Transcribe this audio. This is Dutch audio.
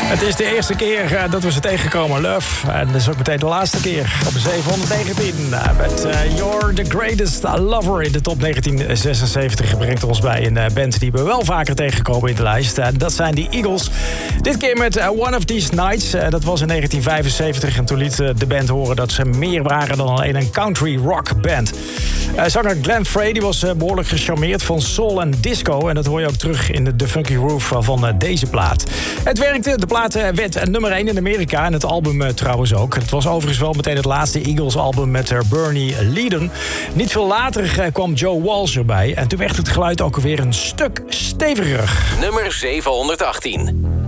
Het is de eerste keer dat we ze tegenkomen, Love. En dat is ook meteen de laatste keer op 719. Met You're the Greatest Lover in de top 1976. Brengt ons bij een band die we wel vaker tegenkomen in de lijst. Dat zijn de Eagles. Dit keer met One of These Nights. Dat was in 1975 en toen liet de band horen dat ze meer waren dan alleen een country rock band. Zanger Glenn Frey die was behoorlijk gecharmeerd van soul en disco. En dat hoor je ook terug in de funky groove van deze plaat. Het werkte, de plaat werd nummer 1 in Amerika en het album trouwens ook. Het was overigens wel meteen het laatste Eagles album met Bernie Leadon. Niet veel later kwam Joe Walsh erbij en toen werd het geluid ook weer een stuk steviger. Nummer 718.